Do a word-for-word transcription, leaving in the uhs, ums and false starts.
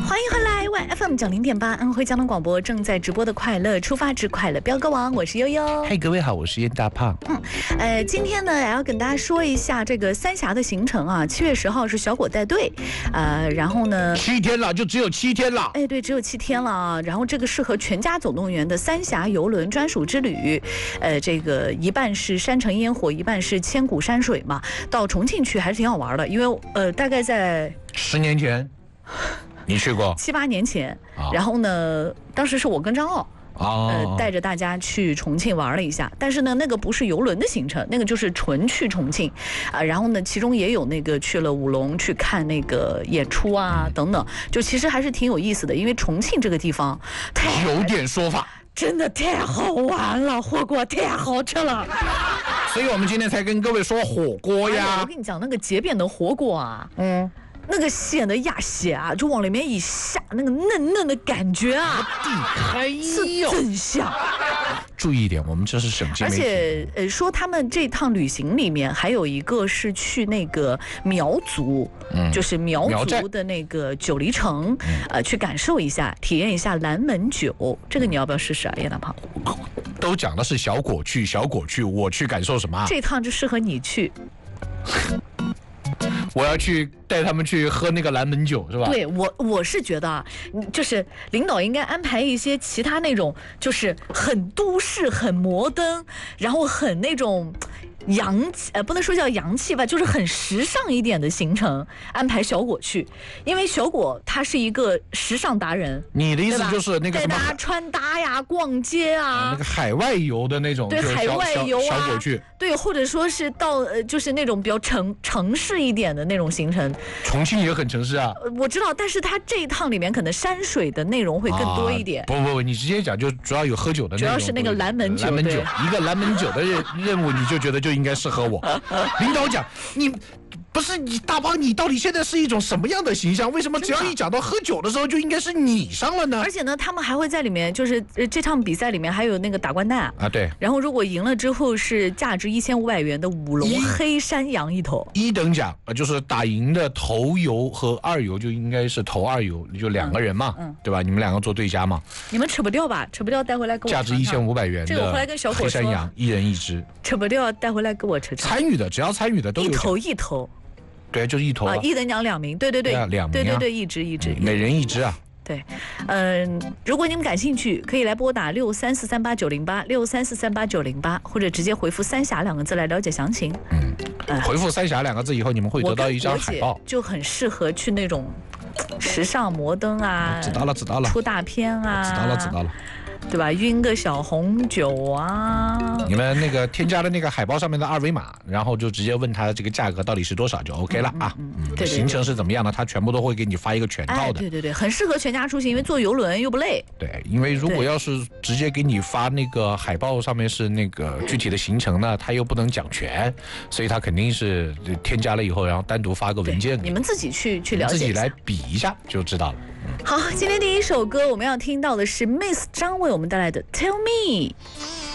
欢迎回来 ，Y F M 九零点八，安徽交通广播正在直播的快乐出发之快乐飙歌王，我是悠悠。 嗨，各位好，我是燕大胖。 嗯，呃，今天呢，也要跟大家说一下这个三峡的行程啊。七月十号是小果带队，呃，然后呢， 七天了，就只有七天了。 哎，对，只有七天了啊。然后这个适合全家总动员的三峡游轮专属之旅，呃，这个一半是山城烟火，一半是千古山水嘛。到重庆去还是挺好玩的，因为呃，大概在十年前。你去过？ 七八年前，啊、然后呢，当时是我跟张傲。 哦、 呃，带着大家去重庆玩了一下，但是呢，那个不是游轮的行程，那个就是纯去重庆，啊、呃，然后呢，其中也有那个去了舞龙去看那个演出啊，嗯、等等，就其实还是挺有意思的，因为重庆这个地方太有点说法， 真的太好玩了，火锅太好吃了， 所以我们今天才跟各位说火锅呀。 哎、我跟你讲，那个街边的火锅啊，嗯。那个鲜的鸭血啊，就往里面一下，那个嫩嫩的感觉啊， 地开是真香。 注意一点，我们这是省级媒体。 而且，呃，说他们这趟旅行里面还有一个是去那个苗族，嗯，就是苗族的那个九黎城，嗯、呃，去感受一下，体验一下蓝门酒。这个你要不要试试啊，叶大胖？ 都讲的是小果去，小果去，我去感受什么、啊？ 这趟就适合你去。 我要去带他们去喝那个蓝门酒，是吧？ 对，我我是觉得啊，就是领导应该安排一些其他那种，就是很都市、很摩登，然后很那种洋气，呃，不能说叫洋气吧，就是很时尚一点的行程，安排小果去，因为小果他是一个时尚达人。 你的意思就是那个什么？ 带大家穿搭呀、逛街啊， 啊那个海外游的那种， 对，海外游啊， 小果去， 对，或者说是到呃，就是那种比较城城市一点的那种行程。 重庆也很城市啊， 我知道，但是他这一趟里面可能山水的内容会更多一点。 啊、不不不，你直接讲，就主要有喝酒的内容， 主要是那个蓝门酒， 蓝门酒，一个蓝门酒的任任务，你就觉得就应该适合我。领导讲你。不是你大帮，你到底现在是一种什么样的形象？为什么只要一讲到喝酒的时候，就应该是你上了呢？ 而且呢，他们还会在里面，就是这场比赛里面还有那个打官蛋啊，对。 然后如果赢了之后，是价值一千五百元的舞龙黑山羊一头， 一等奖，就是打赢的头游和二游就应该是头二游，就两个人嘛，嗯，嗯对吧？你们两个做对家嘛。 你们吃不掉吧？吃不掉带回来给我尝尝。 价值一千五百元的， 这个我回来跟小伙说。 黑山羊一人一只， 吃不掉带回来给我吃吃。 参与的只要参与的都有一头一头。 对，就是一头啊， 一等奖两名，对对对， 对、啊，两名、啊， 对对对，一只一只， 每人一只啊。 对，嗯、呃，如果你们感兴趣，可以来拨打六三四三八九零八六三四三八九零八，或者直接回复“三峡”两个字来了解详情。 嗯，呃、回复“三峡”两个字以后，你们会得到一张海报， 就很适合去那种时尚摩登啊， 知道了知道了， 出大片啊， 知道了知道了。 对吧？晕个小红酒啊！ 你们那个添加了那个海报上面的二维码，然后就直接问他这个价格到底是多少就 OK 了啊。 嗯，嗯对, 对, 对， 行程是怎么样的，他全部都会给你发一个全套的。 哎、对对对，很适合全家出行，因为坐游轮又不累。 对，因为如果要是直接给你发那个海报上面是那个具体的行程呢，他又不能讲全，所以他肯定是添加了以后，然后单独发个文件给你们自己去去了解， 自己来比一下就知道了。 好，今天第一首歌我们要听到的是 Miss 张为我们带来的 Tell Me。